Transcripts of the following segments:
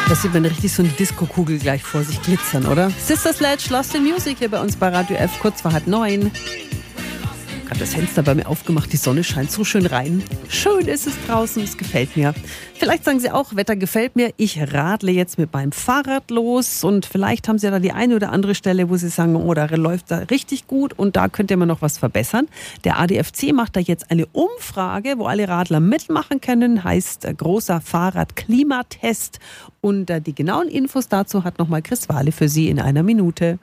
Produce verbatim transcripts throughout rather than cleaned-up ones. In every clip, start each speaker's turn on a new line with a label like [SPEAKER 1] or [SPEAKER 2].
[SPEAKER 1] Da sieht man richtig so eine Disco-Kugel gleich vor sich glitzern, oder? Sister Sledge, Lost in Music hier bei uns bei Radio F, kurz vor halb neun. Gerade das Fenster bei mir aufgemacht, die Sonne scheint so schön rein. Schön ist es draußen, es gefällt mir. Vielleicht sagen Sie auch, Wetter gefällt mir. Ich radle jetzt mit meinem Fahrrad los und vielleicht haben Sie da die eine oder andere Stelle, wo Sie sagen, oh, da läuft da richtig gut und da könnte man noch was verbessern. Der A D F C macht da jetzt eine Umfrage, wo alle Radler mitmachen können, heißt äh, großer Fahrrad-Klimatest. Und äh, die genauen Infos dazu hat nochmal Chris Wahle für Sie in einer Minute.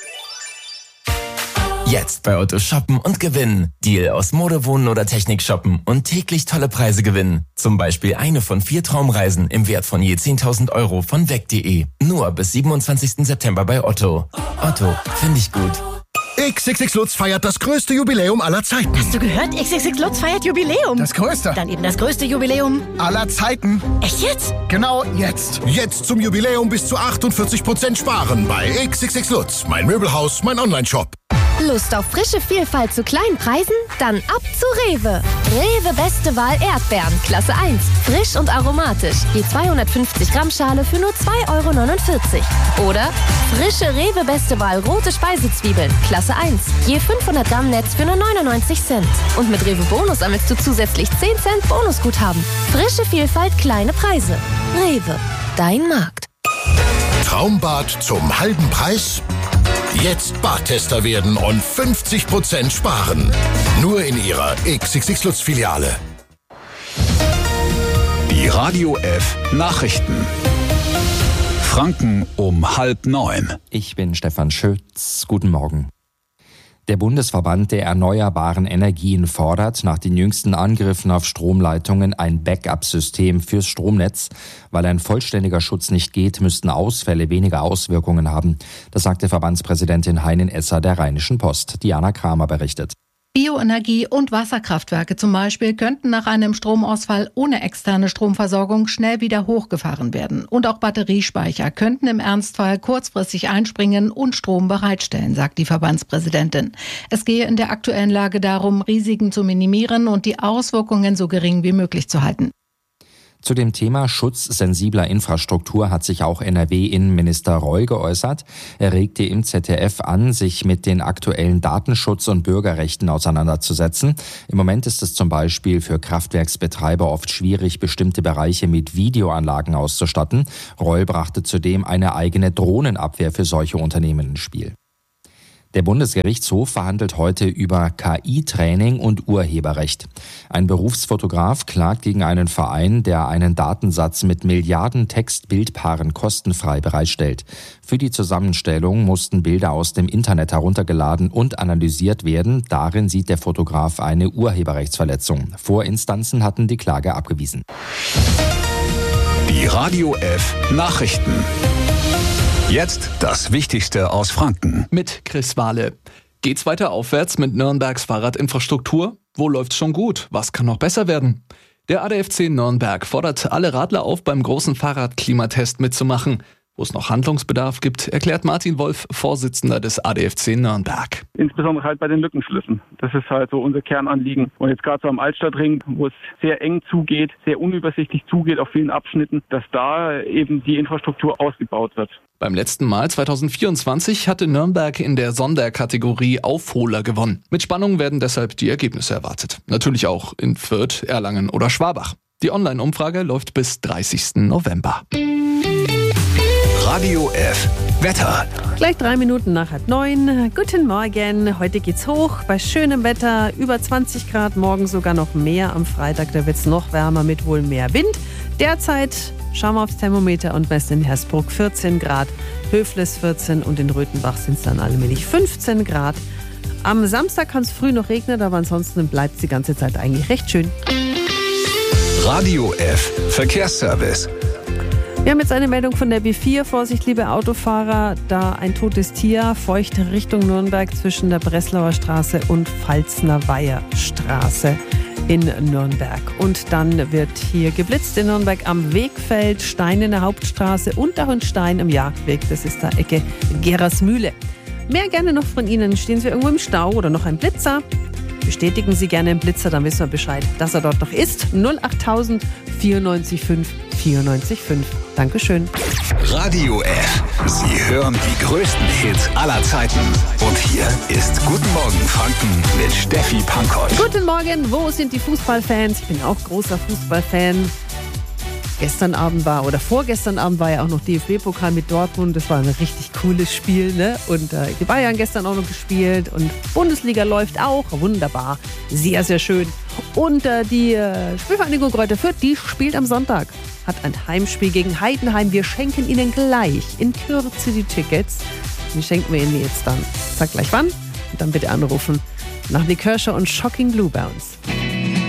[SPEAKER 2] Jetzt bei Otto shoppen und gewinnen. Deal aus Mode, Wohnen oder Technik shoppen und täglich tolle Preise gewinnen. Zum Beispiel eine von vier Traumreisen im Wert von je zehntausend Euro von weg punkt de. Nur bis siebenundzwanzigsten September bei Otto. Otto, finde ich gut.
[SPEAKER 3] X X X Lutz feiert das größte Jubiläum aller Zeiten.
[SPEAKER 4] Hast du gehört? X X X Lutz feiert Jubiläum.
[SPEAKER 3] Das größte.
[SPEAKER 4] Dann eben das größte Jubiläum
[SPEAKER 3] aller Zeiten.
[SPEAKER 4] Echt jetzt?
[SPEAKER 3] Genau jetzt. Jetzt zum Jubiläum bis zu achtundvierzig Prozent sparen bei X X X Lutz. Mein Möbelhaus, mein Online-Shop.
[SPEAKER 5] Lust auf frische Vielfalt zu kleinen Preisen? Dann ab zu Rewe. Rewe Beste Wahl Erdbeeren, Klasse eins. Frisch und aromatisch. Je zweihundertfünfzig Gramm Schale für nur zwei Euro neunundvierzig. Oder frische Rewe Beste Wahl rote Speisezwiebeln, Klasse eins. Je fünfhundert Gramm Netz für nur neunundneunzig Cent. Und mit Rewe Bonus sammelst du zusätzlich zehn Cent Bonusguthaben. Frische Vielfalt, kleine Preise. Rewe, dein Markt.
[SPEAKER 3] Traumbad zum halben Preis? Jetzt Badtester werden und fünfzig Prozent sparen. Nur in Ihrer X X X Lutz Filiale.
[SPEAKER 6] Die Radio F Nachrichten. Franken um halb neun.
[SPEAKER 7] Ich bin Stefan Schütz. Guten Morgen. Der Bundesverband der erneuerbaren Energien fordert nach den jüngsten Angriffen auf Stromleitungen ein Backup-System fürs Stromnetz. Weil ein vollständiger Schutz nicht geht, müssten Ausfälle weniger Auswirkungen haben. Das sagte Verbandspräsidentin Heinin Esser der Rheinischen Post. Diana Kramer berichtet.
[SPEAKER 8] Bioenergie- und Wasserkraftwerke zum Beispiel könnten nach einem Stromausfall ohne externe Stromversorgung schnell wieder hochgefahren werden. Und auch Batteriespeicher könnten im Ernstfall kurzfristig einspringen und Strom bereitstellen, sagt die Verbandspräsidentin. Es gehe in der aktuellen Lage darum, Risiken zu minimieren und die Auswirkungen so gering wie möglich zu halten.
[SPEAKER 7] Zu dem Thema Schutz sensibler Infrastruktur hat sich auch N R W-Innenminister Reul geäußert. Er regte im Z D F an, sich mit den aktuellen Datenschutz- und Bürgerrechten auseinanderzusetzen. Im Moment ist es zum Beispiel für Kraftwerksbetreiber oft schwierig, bestimmte Bereiche mit Videoanlagen auszustatten. Reul brachte zudem eine eigene Drohnenabwehr für solche Unternehmen ins Spiel. Der Bundesgerichtshof verhandelt heute über K I-Training und Urheberrecht. Ein Berufsfotograf klagt gegen einen Verein, der einen Datensatz mit Milliarden Text-Bildpaaren kostenfrei bereitstellt. Für die Zusammenstellung mussten Bilder aus dem Internet heruntergeladen und analysiert werden. Darin sieht der Fotograf eine Urheberrechtsverletzung. Vorinstanzen hatten die Klage abgewiesen.
[SPEAKER 6] Die Radio F Nachrichten. Jetzt das Wichtigste aus Franken.
[SPEAKER 9] Mit Chris Wahle. Geht's weiter aufwärts mit Nürnbergs Fahrradinfrastruktur? Wo läuft's schon gut? Was kann noch besser werden? Der A D F C Nürnberg fordert alle Radler auf, beim großen Fahrradklimatest mitzumachen. Wo es noch Handlungsbedarf gibt, erklärt Martin Wolf, Vorsitzender des A D F C Nürnberg.
[SPEAKER 10] Insbesondere halt bei den Lückenschlüssen. Das ist halt so unser Kernanliegen. Und jetzt gerade so am Altstadtring, wo es sehr eng zugeht, sehr unübersichtlich zugeht auf vielen Abschnitten, dass da eben die Infrastruktur ausgebaut wird.
[SPEAKER 9] Beim letzten Mal zweitausendvierundzwanzig hatte Nürnberg in der Sonderkategorie Aufholer gewonnen. Mit Spannung werden deshalb die Ergebnisse erwartet. Natürlich auch in Fürth, Erlangen oder Schwabach. Die Online-Umfrage läuft bis dreißigsten November.
[SPEAKER 6] Radio F Wetter.
[SPEAKER 1] Gleich drei Minuten nach halb neun. Guten Morgen. Heute geht's hoch bei schönem Wetter. Über zwanzig Grad, morgen sogar noch mehr. Am Freitag, da wird's noch wärmer mit wohl mehr Wind. Derzeit schauen wir aufs Thermometer und messen in Hersbruck vierzehn Grad, Höfles vierzehn und in Röthenbach sind es dann allmählich fünfzehn Grad. Am Samstag kann es früh noch regnen, aber ansonsten bleibt es die ganze Zeit eigentlich recht schön.
[SPEAKER 6] Radio F Verkehrsservice.
[SPEAKER 1] Wir haben jetzt eine Meldung von der B vier. Vorsicht, liebe Autofahrer, da ein totes Tier feucht Richtung Nürnberg zwischen der Breslauer Straße und Pfalzner Weiher Straße in Nürnberg. Und dann wird hier geblitzt in Nürnberg am Wegfeld, Stein in der Hauptstraße und Dachunstein im Jagdweg. Das ist da Ecke Gerersmühle. Mehr gerne noch von Ihnen. Stehen Sie irgendwo im Stau oder noch ein Blitzer? Bestätigen Sie gerne einen Blitzer, dann wissen wir Bescheid, dass er dort noch ist. null achttausend vierundneunzig fünf vierundneunzig Komma fünf. Dankeschön.
[SPEAKER 6] Radio F. Sie hören die größten Hits aller Zeiten. Und hier ist Guten Morgen Franken mit Steffi Pankow.
[SPEAKER 1] Guten Morgen, wo sind die Fußballfans? Ich bin auch großer Fußballfan. Gestern Abend war, oder vorgestern Abend war ja auch noch D F B-Pokal mit Dortmund. Das war ein richtig cooles Spiel, ne? Und äh, die Bayern gestern auch noch gespielt. Und Bundesliga läuft auch. Wunderbar. Sehr, sehr schön. Und äh, die äh, Spielvereinigung Greuther Fürth, die spielt am Sonntag. Hat ein Heimspiel gegen Heidenheim. Wir schenken Ihnen gleich in Kürze die Tickets. Die schenken wir Ihnen jetzt dann. Sag gleich wann und dann bitte anrufen. Nach Nick Kershaw und Shocking Blue bei uns.